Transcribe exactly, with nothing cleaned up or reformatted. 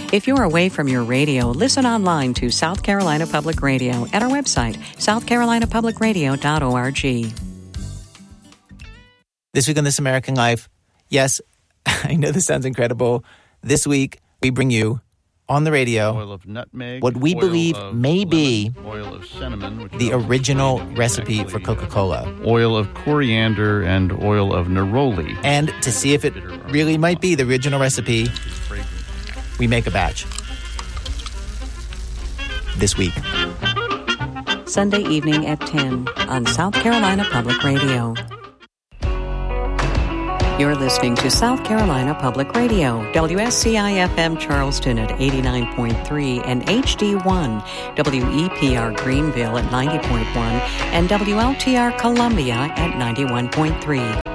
If you're away from your radio, listen online to South Carolina Public Radio at our website, south carolina public radio dot org. This week on This American Life, yes, I know this sounds incredible. This week, we bring you on the radio oil of nutmeg, what we believe may be oil of cinnamon, which the original recipe for Coca-Cola. Oil of coriander and oil of neroli. And to see if it really might be the original recipe, we make a batch this week. Sunday evening at ten on South Carolina Public Radio. You're listening to South Carolina Public Radio, W S C I F M Charleston at eighty-nine point three and H D one, W E P R Greenville at ninety point one, and W L T R Columbia at ninety-one point three.